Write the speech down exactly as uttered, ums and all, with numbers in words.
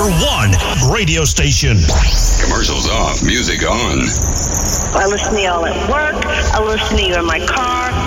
number one radio station. Commercials off, music on. I listen to y'all at work. I listen to you in my car.